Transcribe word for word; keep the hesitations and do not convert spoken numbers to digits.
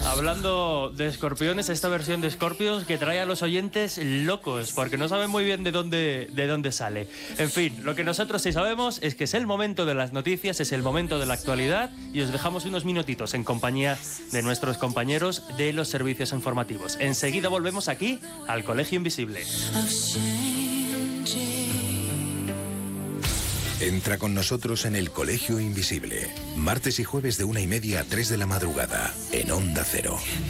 Hablando de escorpiones, esta versión de Scorpions que trae a los oyentes locos, porque no saben muy bien de dónde, de dónde sale. En fin, lo que nosotros sí sabemos es que es el momento de las noticias, es el momento de la actualidad, y os dejamos unos minutitos en compañía de nuestros compañeros de los servicios informativos. Enseguida volvemos aquí al Colegio Invisible. Entra con nosotros en el Colegio Invisible, martes y jueves de una y media a tres de la madrugada, en Onda Cero.